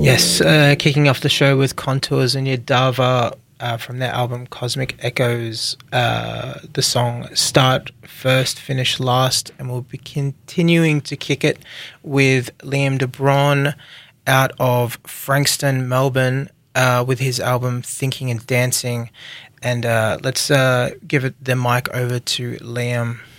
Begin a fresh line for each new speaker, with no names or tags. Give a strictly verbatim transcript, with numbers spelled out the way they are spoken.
Yes, uh, kicking off the show with Contours and Yadava uh, from their album Cosmic Echoes. Uh, the song Start First, Finish Last, and we'll be continuing to kick it with Liam DeBron out of Frankston, Melbourne, uh, with his album Thinking and Dancing. And uh, let's uh, give it the mic over to Liam.